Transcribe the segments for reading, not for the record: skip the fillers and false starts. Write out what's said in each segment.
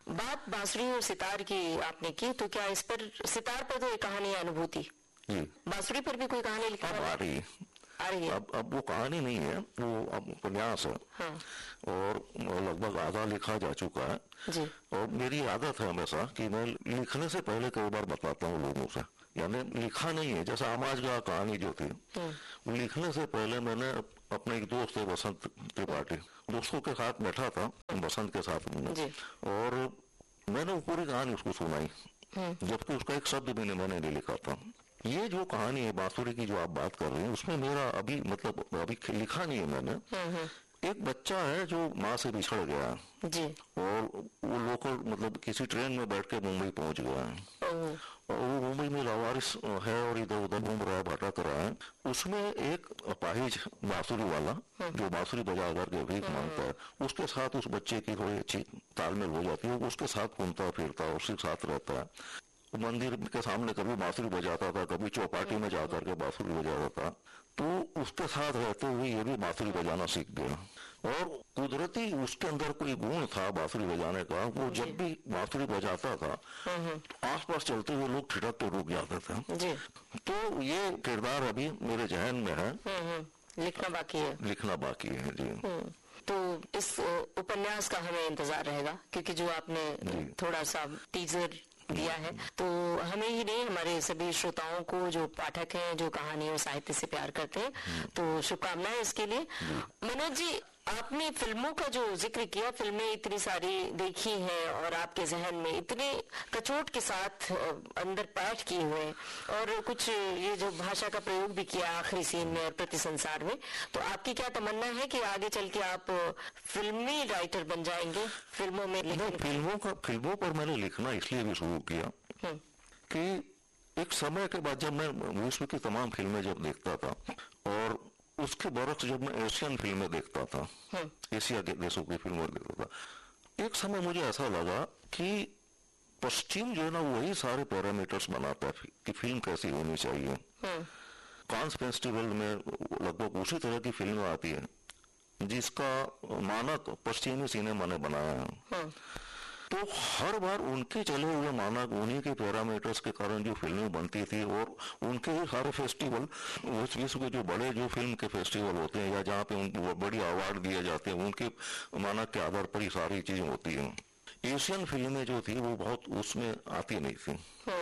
बात बांसुरी और सितार की आपने की, तो क्या इस पर, सितार पर तो एक कहानी है अनुभूति, बांसुरी पर भी कोई कहानी लिखी आ रही है? अब वो कहानी नहीं है, वो अब उपन्यास है। हाँ। और लगभग आधा लिखा जा चुका है जी। और मेरी आदत है हमेशा कि मैं लिखने से पहले कई बार बताता हूँ लोगों से, यानी लिखा नहीं है। जैसा आमाज का कहानी जो थी, वो लिखने से पहले मैंने अपने एक दोस्त है बसंत त्रिपाठी, दोस्तों के साथ बैठा था, बसंत के साथ में, और मैंने वो पूरी कहानी उसको सुनाई, जबकि उसका एक शब्द भी मैंने नहीं लिखा था। ये जो कहानी है बांसुरी की जो आप बात कर रहे हैं, उसमें मेरा अभी लिखा नहीं है मैंने। एक बच्चा है जो माँ से बिछड़ गया जी। और वो लोकल किसी ट्रेन में बैठ के मुंबई पहुंच गया है, और वो मुंबई में लावारिस है और इधर उधर घूम रहा है, भटक रहा है। उसमें एक अपाहिज बांसुरी वाला जो बांसुरी बजा करके भीख मांगता है, उसके साथ उस बच्चे की थोड़ी अच्छी तालमेल हो जाती है, उसके साथ घूमता फिरता है, उसके साथ रहता है। मंदिर के सामने कभी बांसुरी बजाता था, कभी चौपाटी में जाकर के बांसुरी बजाता था, तो उसके साथ रहते हुए ये भी बांसुरी बजाना सीख गया। और कुदरती उसके अंदर कोई गुण था बांसुरी बजाने का, वो जब भी बांसुरी बजाता था आसपास चलते हुए लोग ठिठक के रुक जाते थे। तो ये किरदार अभी मेरे जहन में है, लिखना बाकी है जी। तो इस उपन्यास का हमें इंतजार रहेगा, क्योंकि जो आपने थोड़ा सा टीजर दिया है, तो हमें ही नहीं, हमारे सभी श्रोताओं को, जो पाठक हैं, जो कहानी और साहित्य से प्यार करते हैं, तो शुभकामनाएं इसके लिए। मनोज जी, आपने फिल्मों का जो जिक्र किया, फिल्में इतनी सारी देखी हैं और आपके जहन में इतने कचोट के साथ अंदर पैठ किए हुए, और कुछ ये जो भाषा का प्रयोग भी किया आखिरी सीन में और प्रति संसार में, तो आपकी क्या तमन्ना है कि आगे चल के आप फिल्मी राइटर बन जाएंगे, फिल्मों में? फिल्मों पर मैंने लिखना इसलिए भी शुरू किया कि एक समय के बाद जब मैं विश्व की तमाम फिल्में जब देखता था, और उसके बरक्स जब मैं एशियन फिल्में देखता था, एशिया के देशों की फिल्में देखता था, एक समय मुझे ऐसा लगा कि पश्चिम जो है ना, वही सारे पैरामीटर्स बनाता है कि फिल्म कैसी होनी चाहिए। कांस फेस्टिवल में लगभग उसी तरह की फिल्म आती है जिसका मानक पश्चिमी सिनेमा ने बनाया है। तो हर बार उनके चले हुए मानक, उन्हीं के पैरामीटर्स के कारण जो फिल्में बनती थी, और उनके ही सारे फेस्टिवल, उस विश्व के जो बड़े जो फिल्म के फेस्टिवल होते हैं या जहाँ पे उनको बड़ी अवार्ड दिए जाते हैं, उनके मानक के आधार पर ही सारी चीजें होती हैं। एशियन फिल्में जो थी वो बहुत उसमें आती नहीं थी।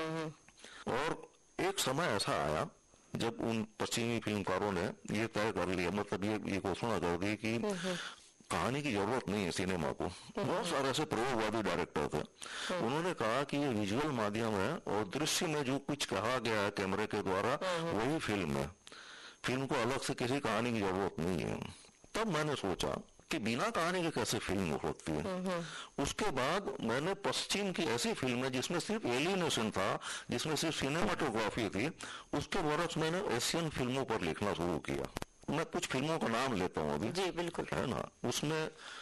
और एक समय ऐसा आया जब उन पश्चिमी फिल्मकारों ने ये तय कर लिया, मतलब ये घोषणा कर दी कि कहानी की जरूरत नहीं है सिनेमा को। बहुत सारे ऐसे प्रयोगवादी डायरेक्टर थे, उन्होंने कहा कि ये विजुअल माध्यम है और दृश्य में जो कुछ कहा गया है कैमरे के द्वारा वही फिल्म है, फिल्म को अलग से किसी कहानी की जरूरत नहीं है। तब मैंने सोचा कि बिना कहानी के कैसे फिल्म हो सकती है। उसके बाद मैंने पश्चिम की ऐसी फिल्में जिसमें सिर्फ एलिनेशन था, जिसमें सिर्फ सिनेमाटोग्राफी थी, उसके बरक्स मैंने एशियन फिल्मों पर लिखना शुरू किया। मैं कुछ फिल्मों का नाम लेता हूँ अभी, जी बिल्कुल, है ना। उसमें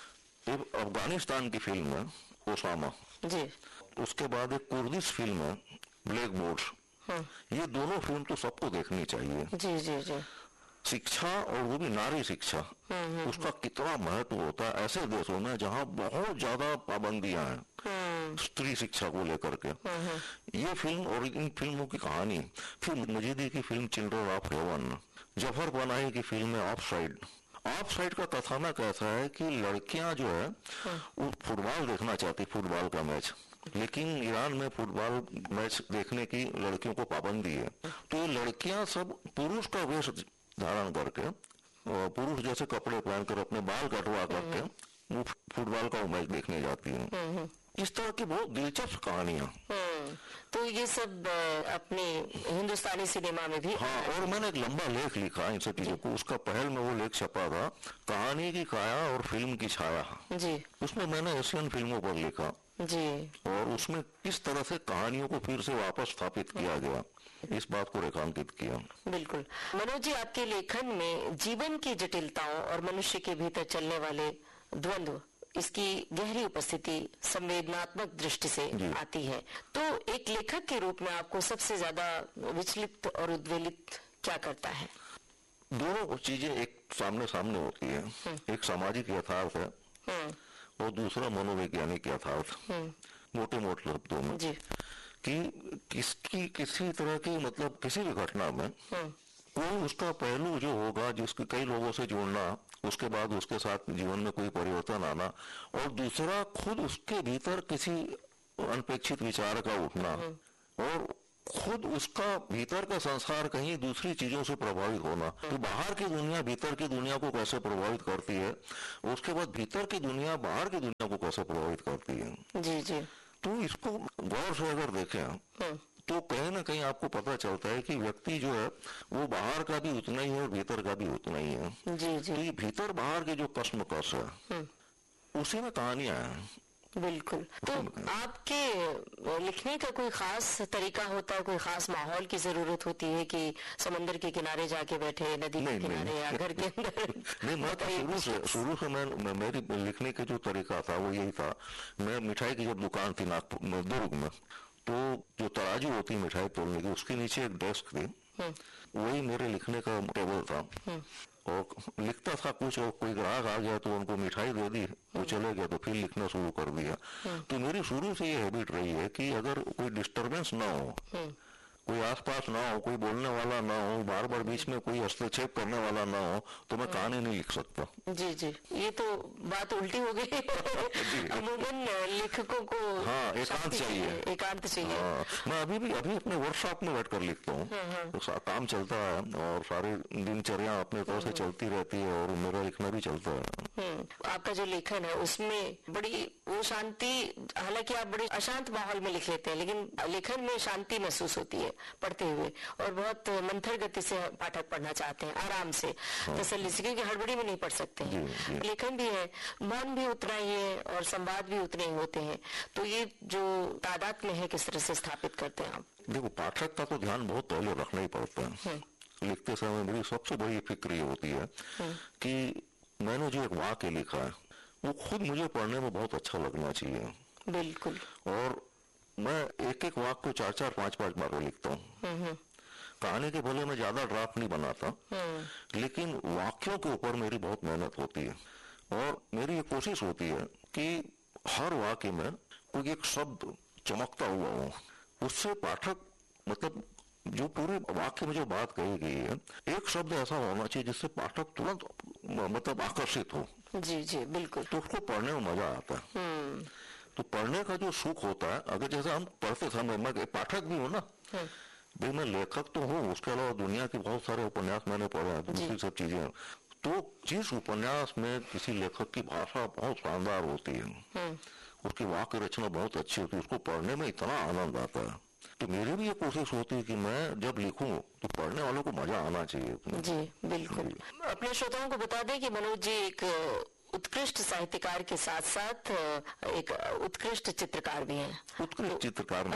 एक अफगानिस्तान की फिल्म है ओसामा जी, उसके बाद एक कुर्दिश फिल्म है ब्लैक बोर्ड्स। ये दोनों फिल्म तो सबको देखनी चाहिए। जी जी जी। शिक्षा, और वो भी नारी शिक्षा, उसका कितना महत्व होता है ऐसे देशों में जहाँ बहुत ज्यादा पाबंदियां हैं स्त्री शिक्षा को लेकर के। ये फिल्म और इन फिल्मों की कहानी, फिर मजीदी की film children of haven, Zafar Panahi की फिल्म है ऑफ साइड का कथानक ऐसा है कि लड़कियां जो है वो फुटबॉल देखना चाहती, फुटबॉल का मैच, लेकिन ईरान में फुटबॉल मैच देखने की लड़कियों को पाबंदी है। तो ये लड़कियां सब पुरुष का वेश धारण करके, पुरुष जैसे कपड़े पहनकर, अपने बाल कटवा करके वो फुटबॉल का मैच देखने जाती हैं। इस तरह की बहुत दिलचस्प कहानियां। तो ये सब अपने हिंदुस्तानी सिनेमा में भी। हाँ, और मैंने एक लंबा लेख लिखा इन सब चीजों को, उसका पहल में वो लेख छपा था, कहानी की काया और फिल्म की छाया जी। उसमें मैंने एशियन फिल्मों पर लिखा जी, और उसमें किस तरह से कहानियों को फिर से वापस स्थापित किया गया, इस बात को रेखांकित किया। बिल्कुल मनोज जी, आपके लेखन में जीवन की जटिलताओं और मनुष्य के भीतर चलने वाले द्वंद्व, इसकी गहरी उपस्थिति संवेदनात्मक दृष्टि से आती है। तो एक लेखक के रूप में आपको सबसे ज्यादा विचलित और उद्वेलित क्या करता है? दोनों चीजें एक सामने होती है। एक सामाजिक यथार्थ है और दूसरा मनोवैज्ञानिक यथार्थ, मोटे मोटे शब्दों में जी। कि किसी तरह की मतलब किसी भी घटना में कोई उसका पहलू जो होगा जिसके कई लोगों से जुड़ना, उसके बाद उसके साथ जीवन में कोई परिवर्तन आना, और दूसरा खुद उसके भीतर किसी अनपेक्षित विचार का उठना, और खुद उसका भीतर का संसार कहीं दूसरी चीजों से प्रभावित होना। तो बाहर की दुनिया भीतर की दुनिया को कैसे प्रभावित करती है, उसके बाद भीतर की दुनिया बाहर की दुनिया को कैसे प्रभावित करती है। जी जी। तो इसको गौर से अगर देखें तो कहीं ना कहीं आपको पता चलता है कि व्यक्ति जो है वो बाहर का भी उतना ही है और भीतर का भी उतना ही है। जी जी। तो ये भीतर बाहर के जो कश्मकश है उसी में कहानियां हैं। बिल्कुल। तो आपके लिखने का कोई खास तरीका होता है, कोई खास माहौल की जरूरत होती है कि समंदर के किनारे जाके बैठे, नदी के किनारे या घर के अंदर? नहीं, मैं शुरू से मैं मेरी लिखने का जो तरीका था वो यही था। मैं मिठाई की जब दुकान थी नागपुर दुर्ग में, तो जो तराजू होती है मिठाई तोलने की, उसके नीचे एक डेस्क थी, वही मेरे लिखने का टेबल था। और लिखता था कुछ, और कोई ग्राहक आ गया तो उनको मिठाई दे दी, वो चले गए, तो फिर लिखना शुरू कर दिया। तो मेरी शुरू से ये हैबिट रही है कि अगर कोई डिस्टरबेंस ना हो, कोई आसपास ना हो, कोई बोलने वाला ना हो, बार बार बीच में कोई हस्तक्षेप करने वाला ना हो, तो मैं कहानी नहीं लिख सकता। जी जी। ये तो बात उल्टी हो गई। अमूमन लेखकों को हाँ एकांत चाहिए, एकांत चाहिए। हाँ, मैं अभी अपने वर्कशॉप में बैठकर लिखता हूँ, तो काम चलता है और सारी दिनचर्या अपने तरह से चलती रहती है और मेरा लिखना भी चलता है। आपका जो लेखन है उसमें बड़ी वो शांति, हालांकि आप बड़े अशांत माहौल में लिख लेते हैं, लेकिन लेखन में शांति महसूस होती है पढ़ते हुए, और बहुत मंथर गति से पाठक पढ़ना चाहते हैं, आराम से, तसल्ली से, क्योंकि हड़बड़ी में नहीं पढ़ सकते हैं। लेखन भी है, मौन भी उतना ही है और संवाद भी उतने ही होते हैं। तो ये जो तादाद में है, किस तरह से स्थापित करते हैं आप? देखो, पाठक का तो ध्यान बहुत पहले रखना ही पड़ता है। लिखते समय मेरी सबसे बड़ी फिक्र ये होती है कि मैंने जो एक वाक्य लिखा है वो खुद मुझे पढ़ने में बहुत अच्छा लगना चाहिए। बिल्कुल। और मैं एक एक वाक्य को 4-4, 5-5 बार लिखता हूँ। कहानी के भले में ज्यादा ड्राफ्ट नहीं बनाता, लेकिन वाक्यों के ऊपर मेरी बहुत मेहनत होती है, और मेरी ये कोशिश होती है कि हर वाक्य में कोई एक शब्द चमकता हुआ हो, उससे पाठक मतलब जो पूरे वाक्य में जो बात कही गई है, एक शब्द ऐसा होना चाहिए जिससे पाठक तुरंत मतलब आकर्षित हो। जी जी बिल्कुल। तो उसको पढ़ने में मजा आता है। तो पढ़ने का जो सुख होता है, अगर जैसे हम पढ़ते समय मैं पाठक भी हूँ ना, भाई मैं लेखक तो हूँ, उसके अलावा दुनिया के बहुत सारे उपन्यास मैंने पढ़े हैं, दूसरी सब चीजें। तो जिस उपन्यास में किसी लेखक की भाषा बहुत शानदार होती है, उसकी वाक्य रचना बहुत अच्छी होती है, उसको पढ़ने में इतना आनंद आता है। तो मेरी भी ये कोशिश होती है कि मैं जब लिखूं तो पढ़ने वालों को मजा आना चाहिए। जी बिल्कुल। अपने श्रोताओं को बता दें कि मनोज जी एक उत्कृष्ट साहित्यकार के साथ साथ एक उत्कृष्ट चित्रकार भी हैं। उत्कृष्ट चित्रकार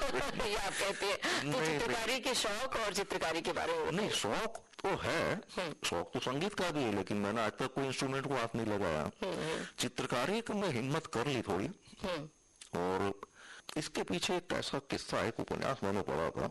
ये आप कहते हैं, तो चित्रकारी के शौक और चित्रकारी के बारे में? नहीं, शौक तो है, शौक तो संगीत का भी है, लेकिन मैंने आज तक कोई इंस्ट्रूमेंट को हाथ नहीं लगाया। चित्रकारी को मैं हिम्मत कर ली थोड़ी, और इसके पीछे एक ऐसा किस्सा, एक उपन्यास मैंने पढ़ा था,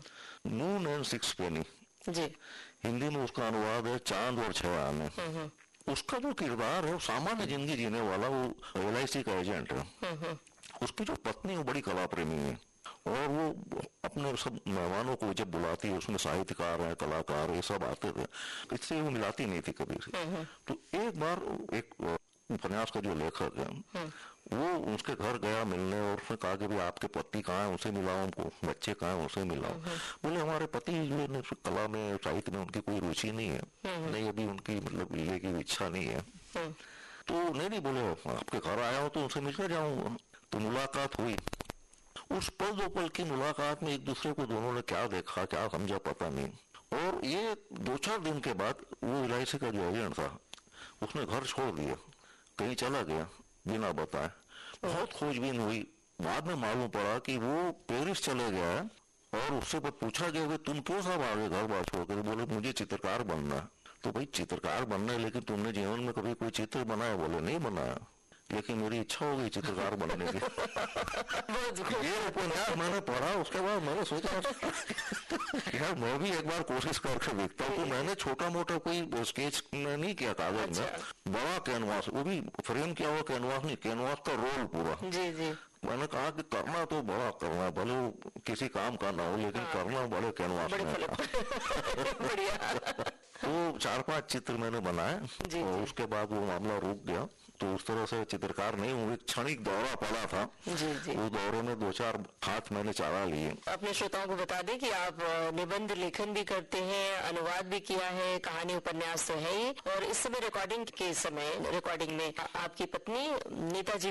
नून एंड सिक्स पेनी जी, हिंदी में उसका अनुवाद है चांद और 6 आने। उसका जो किरदार है वो सामान्य जिंदगी जीने वाला, वो LIC का एजेंट है। उसकी जो पत्नी वो बड़ी कला प्रेमी है, और वो अपने सब मेहमानों को जब बुलाती है, उसमें साहित्यकार है, कलाकार, ये सब आते थे, इससे वो मिलाती नहीं थी कभी से। तो एक बार एक उपन्यास का जो लेखक है वो उसके घर गया मिलने, और उसने कहा कि भाई आपके पति कहाँ है, उनसे मिलाओ, हमको बच्चे कहाँ है, उनसे मिलाओ। बोले हमारे पति जो है कला में, साहित्य में उनकी कोई रुचि नहीं है, नहीं अभी उनकी मतलब मिलने की इच्छा नहीं है। तो नहीं बोले आपके घर आया हो तो उनसे मिलकर जाऊंगा। तो मुलाकात हुई। उस पल 2 पल की मुलाकात में एक दूसरे को दोनों ने क्या देखा, क्या समझा, पता नहीं। और ये 2-4 दिन के बाद वो LIC का जो एजेंट था उसने घर छोड़ दिया, कहीं चला गया बिना बताए। बहुत खोजबीन हुई, बाद में मालूम पड़ा कि वो पेरिस चले गया है, और उससे पूछा गया कि तुम क्यों सब आगे घर बार छोड़कर? बोले मुझे चित्रकार बनना है। तो भाई चित्रकार बनना है, लेकिन तुमने जीवन में कभी कोई चित्र बनाया? बोले नहीं बनाया। लेकिन मेरी इच्छा हो गई चित्रकार बनने की। ये उपन्यास मैंने पढ़ा, उसके बाद मैंने सोचा यार मैं भी एक बार कोशिश करके देखता हूँ। तो मैंने छोटा मोटा कोई स्केच नहीं किया कागज में, बड़ा कैनवास, वो भी फ्रेम किया हुआ कैनवास नहीं, कैनवास का रोल पूरा। जी जी। मैंने कहा कि करना तो बड़ा करना, भले वो किसी काम का ना हो, लेकिन करना बड़े कैनवास में। बढ़िया। तो 4-5 चित्र मैंने बनाए और उसके बाद वो मामला रुक गया। तो उस तरह से चित्रकार नहीं हूँ, एक क्षणिक दौरा पड़ा था। जी जी। उस दौरे में 2-4 हाथ मैंने चारा लिए। अपने श्रोताओं को बता दें कि आप निबंध लेखन भी करते हैं, अनुवाद भी किया है, कहानी उपन्यास तो है ही, और इस समय रिकॉर्डिंग में आपकी पत्नी नेताजी